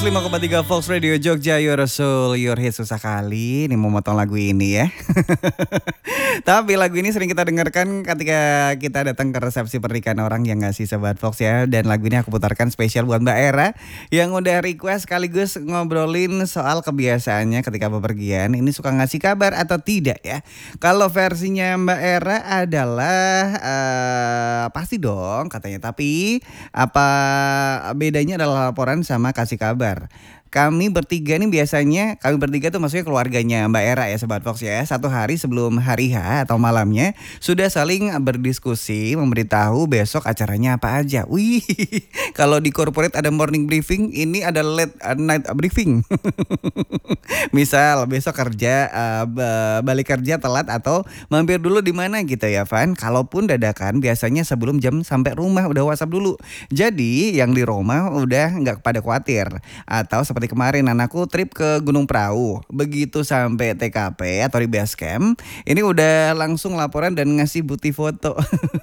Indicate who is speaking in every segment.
Speaker 1: 5,3 Fox Radio Jogja, Your Soul, Your Hit. Susah kali ini mau motong lagu ini ya. Tapi lagu ini sering kita dengarkan ketika kita datang ke resepsi pernikahan orang yang ngasih Sobat Fox ya. Dan lagu ini aku putarkan spesial buat Mbak Era yang udah request sekaligus ngobrolin soal kebiasaannya ketika bepergian. Ini suka ngasih kabar atau tidak ya. Kalau versinya Mbak Era adalah pasti dong katanya. Tapi apa bedanya adalah laporan sama kasih kabar. Kami bertiga nih biasanya, kami bertiga tuh maksudnya keluarganya Mbak Era ya Sobat Fox ya. Satu hari sebelum hari H atau malamnya sudah saling berdiskusi memberitahu besok acaranya apa aja. Wih, kalau di corporate ada morning briefing, ini ada late night briefing. Misal besok kerja balik kerja telat atau mampir dulu di mana gitu ya Van. Kalaupun dadakan biasanya sebelum jam sampai rumah udah WhatsApp dulu. Jadi yang di rumah udah nggak pada khawatir. Atau seperti kemarin anakku trip ke Gunung Prau. Begitu sampai TKP atau di base camp, ini udah langsung laporan dan ngasih bukti foto.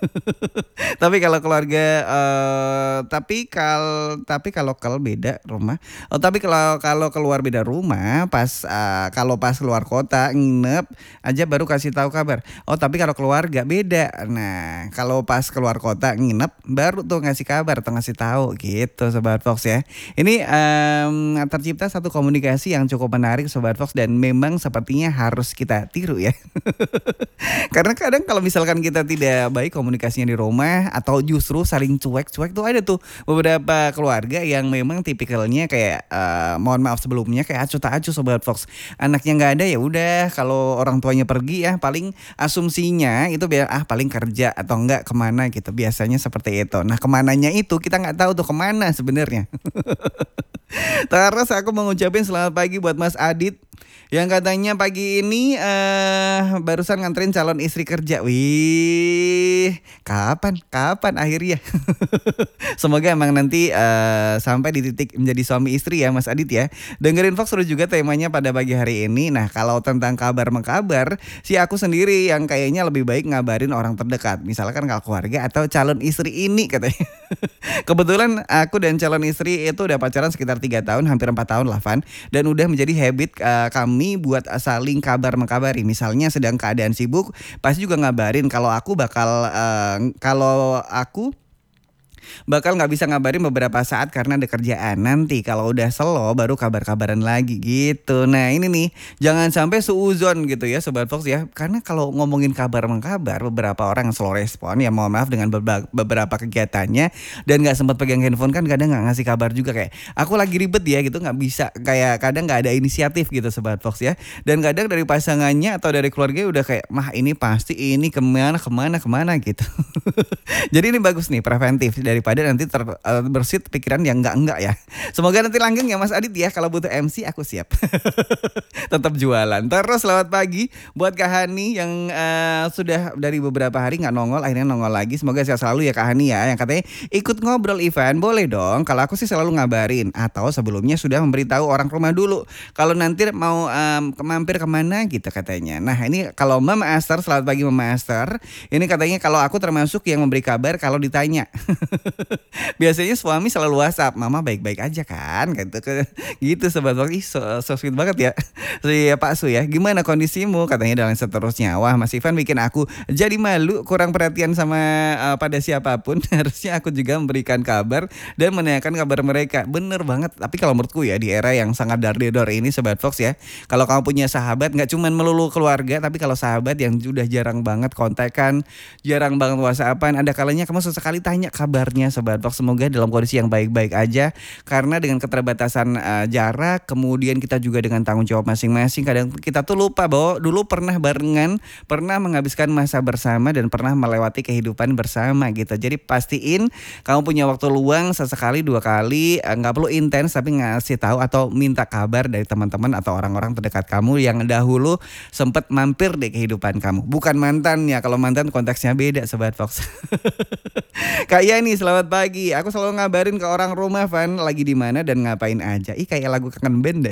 Speaker 1: Tapi kalau keluarga tapi kalau beda rumah. Oh, tapi kalau keluar beda rumah pas kalau pas keluar kota nginep aja baru kasih tahu kabar. Oh, tapi kalau keluarga beda. Nah, kalau pas keluar kota nginep baru tuh ngasih kabar atau ngasih tahu gitu Sobat Fox ya. Ini tercipta satu komunikasi yang cukup menarik Sobat Fox dan memang sepertinya harus kita tiru ya. Karena kadang kalau misalkan kita tidak baik komunikasinya di rumah atau justru saling cuek-cuek tuh ada tuh beberapa keluarga yang memang tipikalnya kayak mohon maaf sebelumnya kayak acuh tak acuh Sobat Fox. Anaknya nggak ada ya udah, kalau orang tuanya pergi ya paling asumsinya itu biar paling kerja atau enggak kemana gitu, biasanya seperti itu. Nah kemananya itu kita nggak tahu tuh kemana sebenarnya. Terus aku mau ngucapin selamat pagi buat Mas Adit yang katanya pagi ini barusan nganterin calon istri kerja. Wih, kapan akhirnya? Semoga emang nanti sampai di titik menjadi suami istri ya Mas Adit ya. Dengerin Fox seru juga temanya pada pagi hari ini. Nah kalau tentang kabar mengkabar, si aku sendiri yang kayaknya lebih baik ngabarin orang terdekat. Misalkan kalau keluarga atau calon istri ini katanya. Kebetulan aku dan calon istri itu udah pacaran sekitar 3 tahun, hampir 4 tahun lah Van. Dan udah menjadi habit kami buat saling kabar mengkabari. Misalnya sedang keadaan sibuk, pasti juga ngabarin kalau aku bakal nggak bisa ngabarin beberapa saat karena ada kerjaan. Nanti kalau udah slow baru kabar-kabaran lagi gitu. Nah ini nih jangan sampai suuzon gitu ya Sobat Fox ya. Karena kalau ngomongin kabar mengkabar, beberapa orang slow respon ya mohon maaf dengan beberapa kegiatannya dan nggak sempat pegang handphone kan kadang nggak ngasih kabar juga kayak aku lagi ribet ya gitu, nggak bisa, kayak kadang nggak ada inisiatif gitu Sobat Fox ya. Dan kadang dari pasangannya atau dari keluarga udah kayak mah ini pasti ini kemana gitu. Jadi ini bagus nih preventif daripada nanti bersit pikiran yang enggak ya. Semoga nanti langgeng ya Mas Adit ya. Kalau butuh MC aku siap. Tetap jualan. Terus selamat pagi buat Kak Hani yang sudah dari beberapa hari nggak nongol, akhirnya nongol lagi. Semoga sehat selalu ya Kak Hani ya. Yang katanya ikut ngobrol event boleh dong. Kalau aku sih selalu ngabarin atau sebelumnya sudah memberitahu orang rumah dulu. Kalau nanti mau mampir kemana gitu katanya. Nah ini kalau Mama Aster, selamat pagi Mama Aster. Ini katanya kalau aku termasuk yang memberi kabar kalau ditanya. Biasanya suami selalu WhatsApp, mama baik-baik aja kan gitu Sobat Fox. Ih so sweet banget ya si Pak Su ya. Gimana kondisimu katanya dan seterusnya. Wah Mas Ivan bikin aku jadi malu, kurang perhatian sama pada siapapun. Harusnya aku juga memberikan kabar dan menanyakan kabar mereka. Bener banget. Tapi kalau menurutku ya di era yang sangat dar-dedor ini Sobat Fox ya, kalau kamu punya sahabat gak cuman melulu keluarga, tapi kalau sahabat yang sudah jarang banget kontekan, jarang banget WhatsAppan, ada kalanya kamu sesekali tanya kabarnya Sobat Fox. Semoga dalam kondisi yang baik-baik aja. Karena dengan keterbatasan jarak, kemudian kita juga dengan tanggung jawab masing-masing, kadang kita tuh lupa bahwa dulu pernah barengan, pernah menghabiskan masa bersama dan pernah melewati kehidupan bersama gitu. Jadi pastiin kamu punya waktu luang sesekali 2 kali, gak perlu intens tapi ngasih tahu atau minta kabar dari teman-teman atau orang-orang terdekat kamu yang dahulu sempat mampir di kehidupan kamu. Bukan mantan ya, kalau mantan konteksnya beda Sobat Fox. Kayak nih selamat pagi. Aku selalu ngabarin ke orang rumah Van lagi di mana dan ngapain aja. Ih kayak lagu kangen band deh.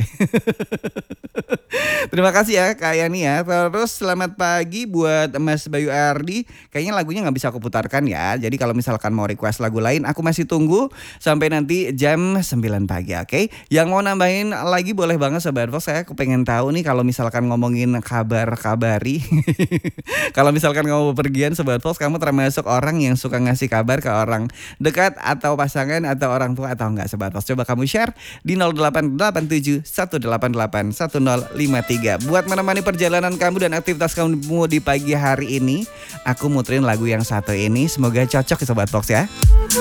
Speaker 1: Terima kasih ya Kak Yani ya. Terus selamat pagi buat Mas Bayu Ardi. Kayaknya lagunya nggak bisa aku putarkan ya. Jadi kalau misalkan mau request lagu lain aku masih tunggu sampai nanti jam 9 pagi, oke? Yang mau nambahin lagi boleh banget Sobat Fox. Aku pengen tahu nih kalau misalkan ngomongin kabar-kabari. Kalau misalkan kamu bepergian Sobat Fox, kamu termasuk orang yang suka ngasih kabar ke orang dekat atau pasangan atau orang tua atau enggak Sobat Fox? Coba kamu share di 0887 188 1053. Buat menemani perjalanan kamu dan aktivitas kamu di pagi hari ini, aku muterin lagu yang satu ini. Semoga cocok ya Sobat Fox ya.